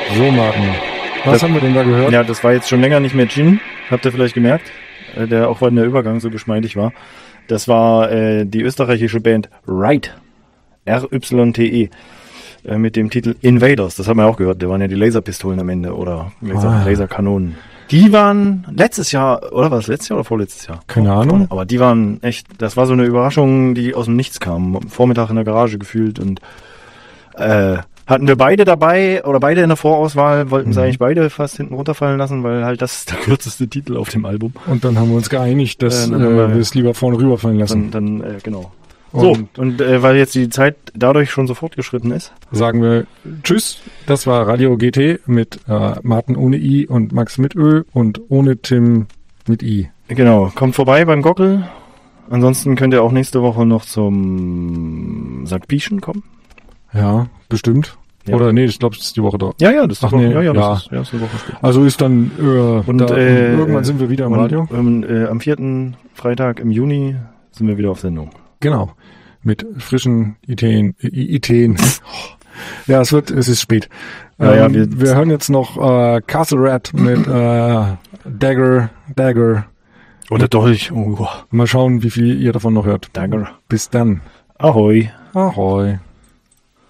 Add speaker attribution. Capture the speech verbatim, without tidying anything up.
Speaker 1: So, Martin. Was
Speaker 2: das,
Speaker 1: haben wir denn da gehört?
Speaker 2: Ja, das war jetzt schon länger nicht mehr Gin. Habt ihr vielleicht gemerkt? Äh, der, auch weil der Übergang so geschmeidig war. Das war äh, die österreichische Band Right. R Y T E. Äh, mit dem Titel Invaders. Das haben wir auch gehört. Da waren ja die Laserpistolen am Ende oder Laser,
Speaker 1: ah.
Speaker 2: Laserkanonen. Die waren letztes Jahr, oder was, letztes Jahr oder vorletztes Jahr?
Speaker 1: Keine
Speaker 2: oh,
Speaker 1: Ahnung.
Speaker 2: Aber die waren echt, das war so eine Überraschung, die aus dem Nichts kam. Am Vormittag in der Garage gefühlt und äh, hatten wir beide dabei oder beide in der Vorauswahl, wollten sie mhm. eigentlich beide fast hinten runterfallen lassen, weil halt das ist der kürzeste Titel auf dem Album.
Speaker 1: Und dann haben wir uns geeinigt, dass äh, äh, wir es lieber vorne rüberfallen lassen.
Speaker 2: Dann, dann äh, genau. So, und, und äh, weil jetzt die Zeit dadurch schon so fortgeschritten ist,
Speaker 1: sagen wir Tschüss. Das war Radio G T mit äh, Martin ohne I und Max mit Ö und ohne Tim mit I.
Speaker 2: Genau, kommt vorbei beim Gockel. Ansonsten könnt ihr auch nächste Woche noch zum Sankt Pieschen kommen.
Speaker 1: Ja, bestimmt. Ja. Oder nee, ich glaube, das ist die Woche da.
Speaker 2: Ja, ja, das ist
Speaker 1: Ach,
Speaker 2: die Woche.
Speaker 1: Nee,
Speaker 2: ja, ja, das
Speaker 1: ja.
Speaker 2: Ist, ja, ist eine Woche später.
Speaker 1: Also ist dann äh,
Speaker 2: und,
Speaker 1: da,
Speaker 2: äh,
Speaker 1: irgendwann sind wir wieder im
Speaker 2: und,
Speaker 1: Radio.
Speaker 2: Und, äh, am vierten Freitag im Juni sind wir wieder auf Sendung.
Speaker 1: Genau. Mit frischen Ideen. Ideen. Ja, es wird, es ist spät.
Speaker 2: Ja,
Speaker 1: ähm,
Speaker 2: ja, wir,
Speaker 1: wir hören jetzt noch äh, Castle Rat mit äh, Dagger, Dagger.
Speaker 2: Oder Dolch. Oh.
Speaker 1: Mal schauen, wie viel ihr davon noch hört.
Speaker 2: Dagger.
Speaker 1: Bis dann.
Speaker 2: Ahoi.
Speaker 1: Ahoi.